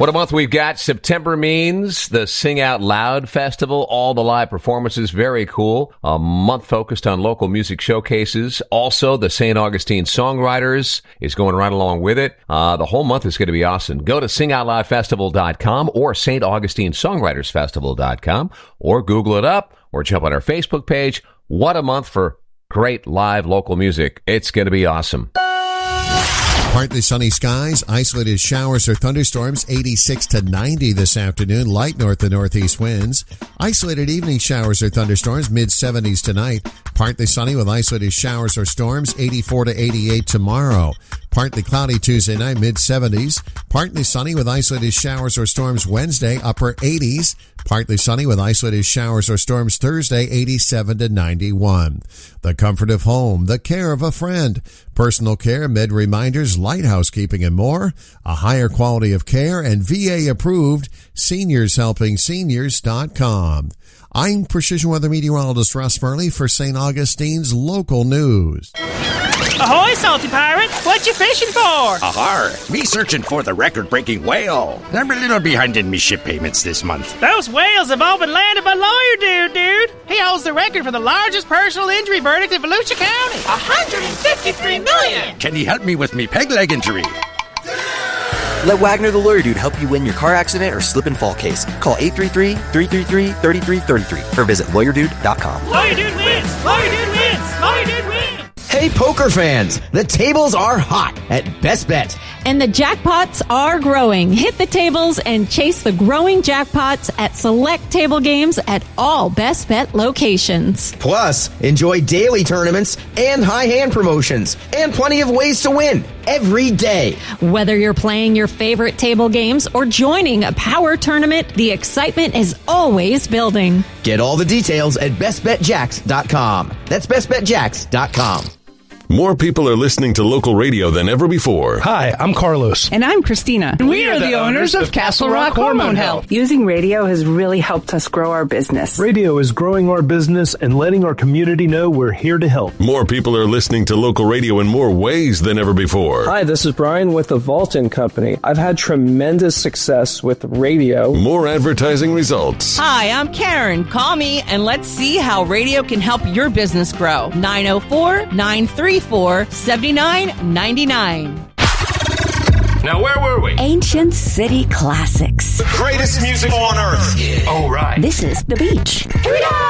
What a month we've got. September means the Sing Out Loud Festival, all the live performances, very cool. A month focused on local music showcases. Also, the St. Augustine Songwriters is going right along with it. The whole month is going to be awesome. Go to singoutloudfestival.com or StAugustineSongwritersFestival.com or Google it up or jump on our Facebook page. What a month for great live local music. It's going to be awesome. Partly sunny skies, isolated showers or thunderstorms, 86 to 90 this afternoon, light north to northeast winds. Isolated evening showers or thunderstorms, mid-70s tonight. Partly sunny with isolated showers or storms, 84 to 88 tomorrow. Partly cloudy Tuesday night, mid-70s. Partly sunny with isolated showers or storms Wednesday, upper 80s. Partly sunny with isolated showers or storms Thursday, 87 to 91. The comfort of home, the care of a friend, personal care, med reminders, light housekeeping, and more. A higher quality of care and VA approved. SeniorsHelpingSeniors.com. I'm Precision Weather Meteorologist Russ Furley for St. Augustine's local news. Ahoy, Salty Pirate! What you fishing for? Ahar! Me searching for the record-breaking whale. I'm a little behind in me ship payments this month. Those whales have all been landed by Lawyer Dude. He holds the record for the largest personal injury verdict in Volusia County. $153 million! Can you help me with me peg leg injury? Let Wagner the Lawyer Dude help you win your car accident or slip and fall case. Call 833-333-3333 or visit LawyerDude.com. Lawyer Dude wins! Lawyer Dude wins! Lawyer Dude wins! Hey, poker fans, the tables are hot at Best Bet. And the jackpots are growing. Hit the tables and chase the growing jackpots at select table games at all Best Bet locations. Plus, enjoy daily tournaments and high hand promotions and plenty of ways to win every day. Whether you're playing your favorite table games or joining a power tournament, the excitement is always building. Get all the details at bestbetjacks.com. That's bestbetjacks.com. More people are listening to local radio than ever before. Hi, I'm Carlos. And I'm Christina. And we are the owners of Castle Rock Hormone Health. Using radio has really helped us grow our business. Radio is growing our business and letting our community know we're here to help. More people are listening to local radio in more ways than ever before. Hi, this is Brian with the Vaulton Company. I've had tremendous success with radio. More advertising results. Hi, I'm Karen. Call me and let's see how radio can help your business grow. 904-934-7999. Now, where were we? Ancient City Classics. Greatest music on earth. Yeah. Oh, right. This is The Beach. Here we go!